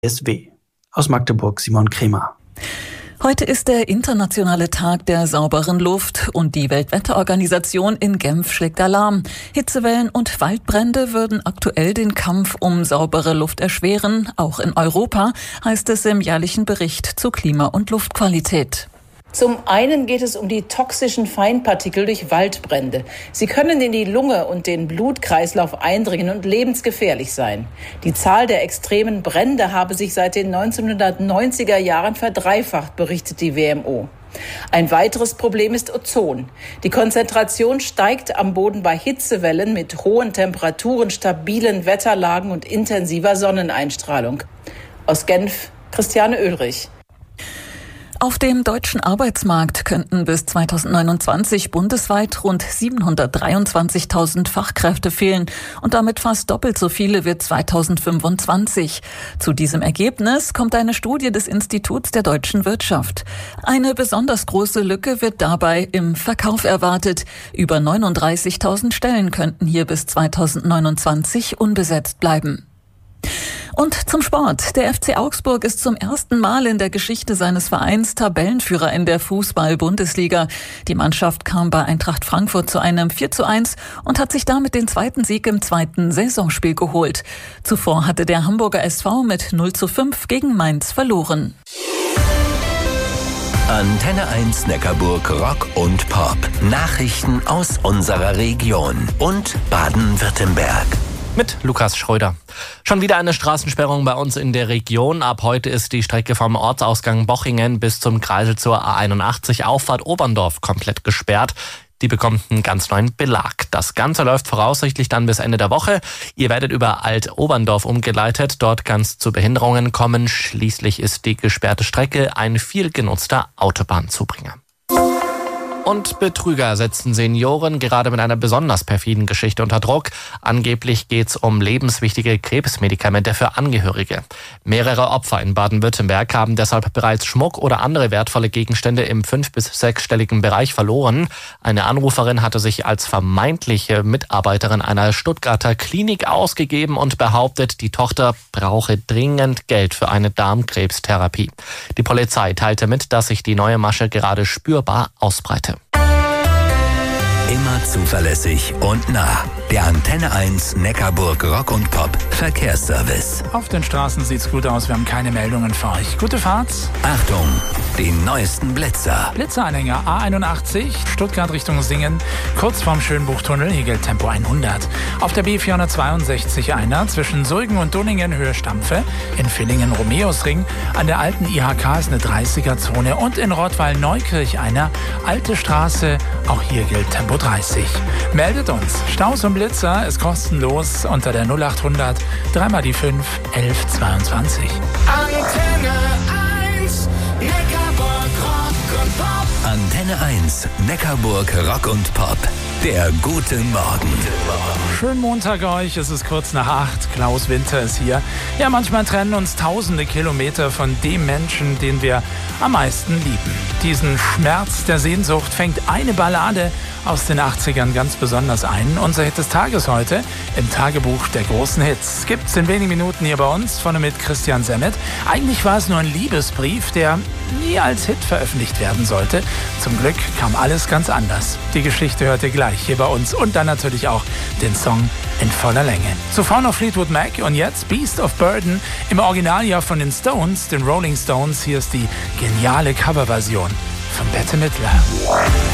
SW. Aus Magdeburg Simon Kremer. Heute ist der internationale Tag der sauberen Luft und die Weltwetterorganisation in Genf schlägt Alarm. Hitzewellen und Waldbrände würden aktuell den Kampf um saubere Luft erschweren, auch in Europa, heißt es im jährlichen Bericht zu Klima- und Luftqualität. Zum einen geht es um die toxischen Feinpartikel durch Waldbrände. Sie können in die Lunge und den Blutkreislauf eindringen und lebensgefährlich sein. Die Zahl der extremen Brände habe sich seit den 1990er Jahren verdreifacht, berichtet die WMO. Ein weiteres Problem ist Ozon. Die Konzentration steigt am Boden bei Hitzewellen mit hohen Temperaturen, stabilen Wetterlagen und intensiver Sonneneinstrahlung. Aus Genf, Christiane Oehlrich. Auf dem deutschen Arbeitsmarkt könnten bis 2029 bundesweit rund 723.000 Fachkräfte fehlen und damit fast doppelt so viele wie 2025. Zu diesem Ergebnis kommt eine Studie des Instituts der deutschen Wirtschaft. Eine besonders große Lücke wird dabei im Verkauf erwartet. Über 39.000 Stellen könnten hier bis 2029 unbesetzt bleiben. Und zum Sport. Der FC Augsburg ist zum ersten Mal in der Geschichte seines Vereins Tabellenführer in der Fußball-Bundesliga. Die Mannschaft kam bei Eintracht Frankfurt zu einem 4:1 und hat sich damit den zweiten Sieg im zweiten Saisonspiel geholt. Zuvor hatte der Hamburger SV mit 0:5 gegen Mainz verloren. Antenne 1 Neckarburg Rock und Pop. Nachrichten aus unserer Region und Baden-Württemberg. Mit Lukas Schröder. Schon wieder eine Straßensperrung bei uns in der Region. Ab heute ist die Strecke vom Ortsausgang Bochingen bis zum Kreisel zur A81 Auffahrt Oberndorf komplett gesperrt. Die bekommt einen ganz neuen Belag. Das Ganze läuft voraussichtlich dann bis Ende der Woche. Ihr werdet über Alt-Oberndorf umgeleitet. Dort kann es zu Behinderungen kommen. Schließlich ist die gesperrte Strecke ein viel genutzter Autobahnzubringer. Und Betrüger setzen Senioren gerade mit einer besonders perfiden Geschichte unter Druck. Angeblich geht's um lebenswichtige Krebsmedikamente für Angehörige. Mehrere Opfer in Baden-Württemberg haben deshalb bereits Schmuck oder andere wertvolle Gegenstände im 5- bis 6-stelligen Bereich verloren. Eine Anruferin hatte sich als vermeintliche Mitarbeiterin einer Stuttgarter Klinik ausgegeben und behauptet, die Tochter brauche dringend Geld für eine Darmkrebstherapie. Die Polizei teilte mit, dass sich die neue Masche gerade spürbar ausbreitet. Immer zuverlässig und nah. Der Antenne 1 Neckarburg Rock und Pop Verkehrsservice. Auf den Straßen sieht's gut aus, wir haben keine Meldungen für euch. Gute Fahrt. Achtung, die neuesten Blitzer. Blitzeranhänger A81, Stuttgart Richtung Singen, kurz vorm Schönbuchtunnel, hier gilt Tempo 100. Auf der B462 einer, zwischen Sulgen und Dunningen Höhe Stampfe, in Villingen Romeosring, an der alten IHK ist eine 30er-Zone und in Rottweil-Neukirch einer, alte Straße, auch hier gilt Tempo 30. Meldet uns. Staus und Blitzer ist kostenlos unter der 0800 3 die 5 11 22. Antenne 1 Neckarburg Rock und Pop. Antenne 1 Neckarburg Rock und Pop. Der gute Morgen. Schönen Montag euch, es ist kurz nach 8. Klaus Winter ist hier. Ja, manchmal trennen uns tausende Kilometer von dem Menschen, den wir am meisten lieben. Diesen Schmerz der Sehnsucht fängt eine Ballade aus den 80ern ganz besonders ein. Unser Hit des Tages heute im Tagebuch der großen Hits. Gibt's in wenigen Minuten hier bei uns, vorne mit Christian Semmet. Eigentlich war es nur ein Liebesbrief, der nie als Hit veröffentlicht werden sollte. Zum Glück kam alles ganz anders. Die Geschichte hört ihr gleich hier bei uns und dann natürlich auch den Song in voller Länge. Zuvor noch Fleetwood Mac und jetzt Beast of Burden im Originaljahr von den Stones, den Rolling Stones. Hier ist die geniale Coverversion von Bette Midler.